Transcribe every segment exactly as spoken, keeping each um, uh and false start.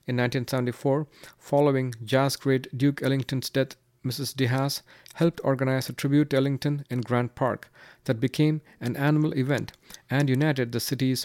in nineteen seventy-four, following jazz great Duke Ellington's death. Missus DeHaas helped organize a tribute to Ellington in Grant Park that became an annual event and united the city's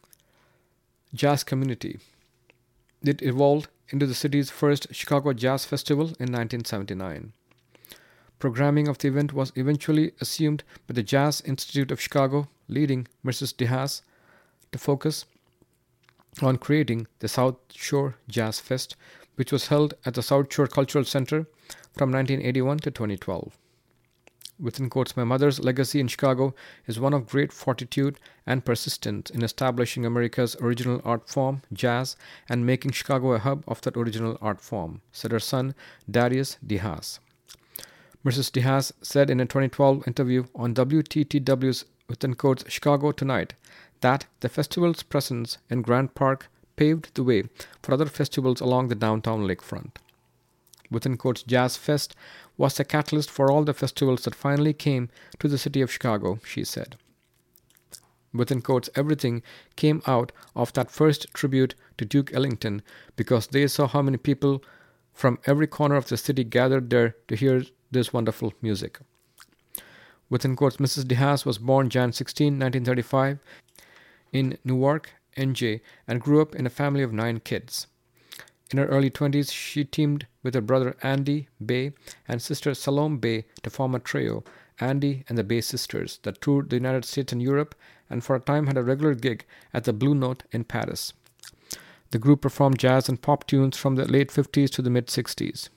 jazz community. It evolved into the city's first Chicago Jazz Festival in nineteen seventy-nine. Programming of the event was eventually assumed by the Jazz Institute of Chicago, leading Missus DeHaas to focus on creating the South Shore Jazz Fest, which was held at the South Shore Cultural Center from nineteen eighty-one to twenty twelve. Within quotes, my mother's legacy in Chicago is one of great fortitude and persistence in establishing America's original art form, jazz, and making Chicago a hub of that original art form, said her son, Darius DeHaas. Missus DeHaas said in a twenty twelve interview on W T T W's within quotes, Chicago Tonight, that the festival's presence in Grant Park paved the way for other festivals along the downtown lakefront. Within quotes, Jazz Fest was the catalyst for all the festivals that finally came to the city of Chicago, she said. Within quotes, everything came out of that first tribute to Duke Ellington because they saw how many people from every corner of the city gathered there to hear this wonderful music. Within quotes, Missus DeHaas was born January sixteenth, nineteen thirty-five in Newark, N J, and grew up in a family of nine kids. In her early twenties, she teamed with her brother Andy Bay and sister Salome Bay to form a trio, Andy and the Bay Sisters, that toured the United States and Europe and for a time had a regular gig at the Blue Note in Paris. The group performed jazz and pop tunes from the late fifties to the mid-sixties.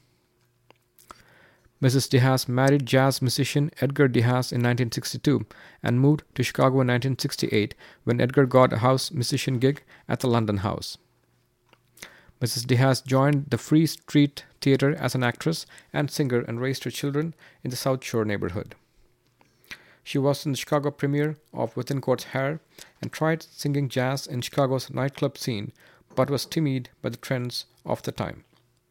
Missus DeHaas married jazz musician Edgar DeHaas in nineteen sixty-two and moved to Chicago in nineteen sixty-eight when Edgar got a house musician gig at the London House. Missus DeHaas joined the Free Street Theatre as an actress and singer and raised her children in the South Shore neighborhood. She was in the Chicago premiere of Within Quotes Hair and tried singing jazz in Chicago's nightclub scene, but was timid by the trends of the time.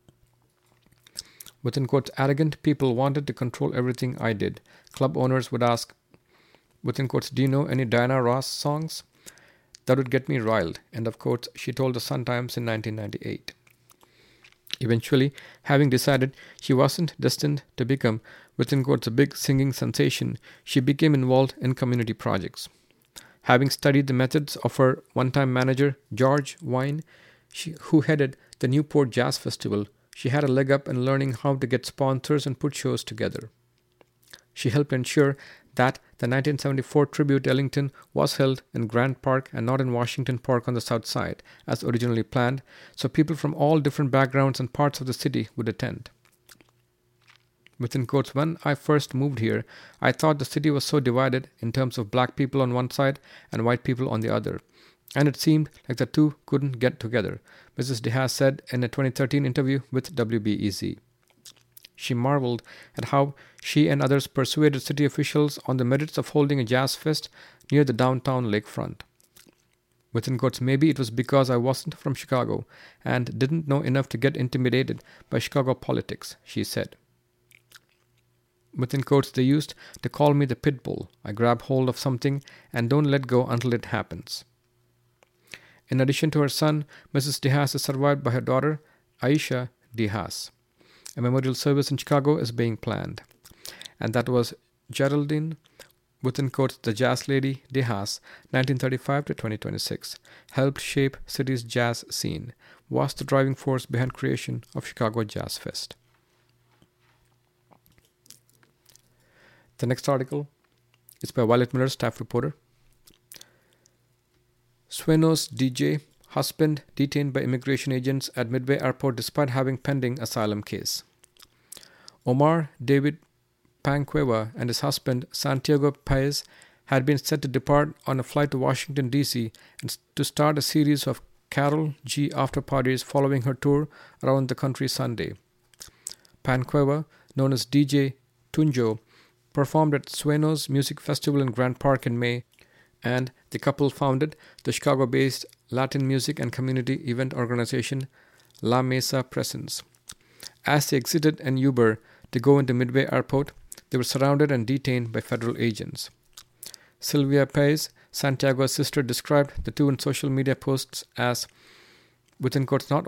Within quotes, arrogant people wanted to control everything I did. Club owners would ask, within quotes, do you know any Diana Ross songs? That would get me riled, end of quotes, she told the Sun-Times in nineteen ninety-eight. Eventually, having decided she wasn't destined to become, within quotes, a big singing sensation, she became involved in community projects. Having studied the methods of her one-time manager, George Wine, she, who headed the Newport Jazz Festival, she had a leg up in learning how to get sponsors and put shows together. She helped ensure that the nineteen seventy-four tribute to Ellington was held in Grant Park and not in Washington Park on the south side, as originally planned, so people from all different backgrounds and parts of the city would attend. Within quotes, when I first moved here, I thought the city was so divided in terms of black people on one side and white people on the other, and it seemed like the two couldn't get together, Missus DeHaas said in a twenty thirteen interview with W B E Z. She marveled at how she and others persuaded city officials on the merits of holding a jazz fest near the downtown lakefront. Within quotes, maybe it was because I wasn't from Chicago and didn't know enough to get intimidated by Chicago politics, she said. Within quotes, they used to call me the pit bull. I grab hold of something and don't let go until it happens. In addition to her son, Missus DeHaas is survived by her daughter, Aisha DeHaas. A memorial service in Chicago is being planned. And that was Geraldine, within quotes, the jazz lady DeHaas, nineteen thirty-five to twenty twenty-six, helped shape city's jazz scene, was the driving force behind creation of Chicago Jazz Fest. The next article is by Violet Miller, staff reporter. Suenos D J, husband detained by immigration agents at Midway Airport despite having pending asylum case. Omar David Pancueva and his husband Santiago Paez had been set to depart on a flight to Washington, D C and to start a series of Carol G after parties following her tour around the country Sunday. Pancueva, known as D J Tunjo, performed at Suenos Music Festival in Grant Park in May, and the couple founded the Chicago-based Latin music and community event organization La Mesa Presence. As they exited an Uber to go into Midway Airport, they were surrounded and detained by federal agents. Sylvia Paez, Santiago's sister, described the two in social media posts as, within quotes, not